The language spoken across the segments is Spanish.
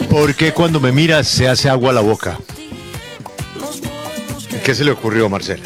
¿Por qué cuando me miras se hace agua la boca? ¿Qué se le ocurrió, Marcela?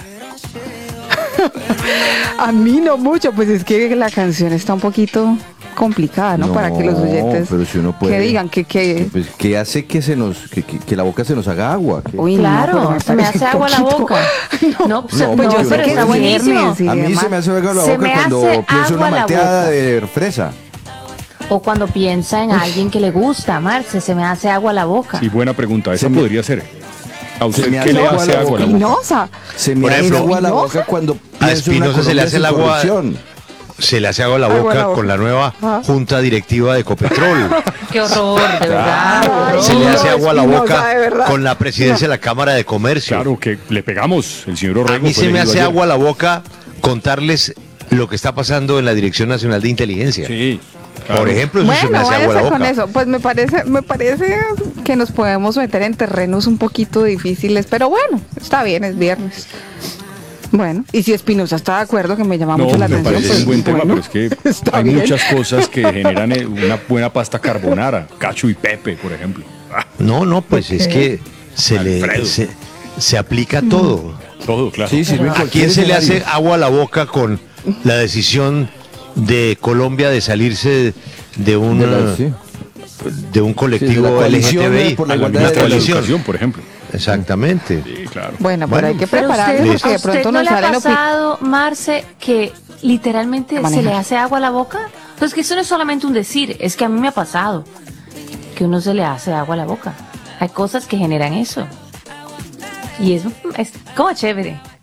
A mí no mucho, pues es que la canción está un poquito complicada, ¿no? Para que los oyentes pero si uno puede, que digan que... Pues, que hace que que la boca se nos haga agua. Uy, claro, se me hace agua la boca. No, pues yo sé que está buenísimo. A mí se me hace agua la Se boca me cuando hace pienso una agua la malteada boca. de fresa. O cuando piensa en alguien que le gusta, Marce, se me hace agua la boca. Sí, buena pregunta, esa podría ser. ¿A Se usted me qué hace le agua hace la agua la boca? Espinosa. Se me Por hace ejemplo, agua la ¿Espinosa? boca cuando A pienso en la Espinosa se le hace el Colombia agua. sin corrupción. Se le hace agua a la Agua a boca la boca. con la nueva junta directiva de Ecopetrol. Qué horror, de verdad. Se le hace agua a la Espinosa, boca de verdad. con la presidencia de la Cámara de Comercio. Claro que le pegamos, el señor A Orrego. mí fue se me elegido hace ayer. agua a la boca contarles lo que está pasando en la Dirección Nacional de Inteligencia. Sí, claro. Por ejemplo, eso se me Bueno, hace agua a la váyase con boca. eso. Pues me parece que nos podemos meter en terrenos un poquito difíciles, pero bueno, está bien, es viernes. Bueno, y si Espinosa está de acuerdo, que me llama No, mucho la me atención, parece pues un buen tema, bueno, pero es que está hay bien. muchas cosas que generan una buena pasta carbonara. Cacho y Pepe, por ejemplo. No, pues es que Alfredo. se aplica todo. Todo, claro. Sí, sirve en ¿A cualquier quién se le escenario. hace agua a la boca con la decisión de Colombia de salirse de un, Sí. de un Sí, de colectivo la coalición, LGTBI? por A la la igualdad ministra de la coalición. Educación, por ejemplo. Exactamente. Sí, claro. Bueno, pero Bueno, hay que Pero prepararse usted, porque ¿a de usted pronto no nos le ha salen pasado, Marce, que literalmente se Manejar. le hace agua a la boca? Pues que eso no es solamente un decir, es que a mí me ha pasado que uno se le hace agua a la boca. Hay cosas que generan eso. Y es como chévere.